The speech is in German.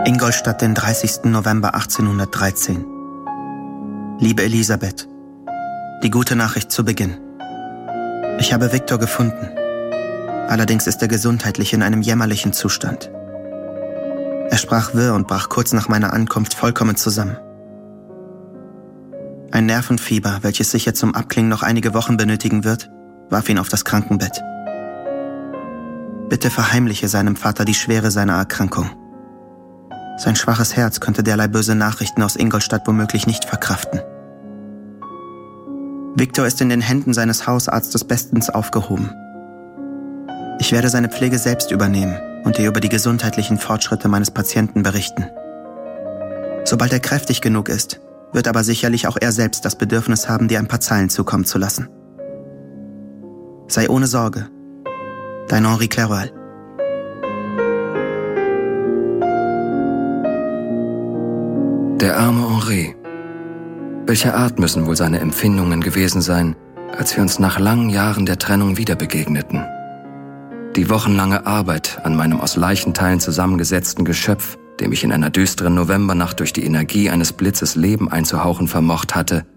Ingolstadt, den 30. November 1813. Liebe Elisabeth, die gute Nachricht zu Beginn. Ich habe Viktor gefunden. Allerdings ist er gesundheitlich in einem jämmerlichen Zustand. Er sprach wirr und brach kurz nach meiner Ankunft vollkommen zusammen. Ein Nervenfieber, welches sicher zum Abklingen noch einige Wochen benötigen wird, warf ihn auf das Krankenbett. Bitte verheimliche seinem Vater die Schwere seiner Erkrankung. Sein schwaches Herz könnte derlei böse Nachrichten aus Ingolstadt womöglich nicht verkraften. Viktor ist in den Händen seines Hausarztes bestens aufgehoben. Ich werde seine Pflege selbst übernehmen und dir über die gesundheitlichen Fortschritte meines Patienten berichten. Sobald er kräftig genug ist, wird aber sicherlich auch er selbst das Bedürfnis haben, dir ein paar Zeilen zukommen zu lassen. Sei ohne Sorge. Dein Henri Clerval. Der arme Henri. Welcher Art müssen wohl seine Empfindungen gewesen sein, als wir uns nach langen Jahren der Trennung wieder begegneten? Die wochenlange Arbeit an meinem aus Leichenteilen zusammengesetzten Geschöpf, dem ich in einer düsteren Novembernacht durch die Energie eines Blitzes Leben einzuhauchen vermocht hatte,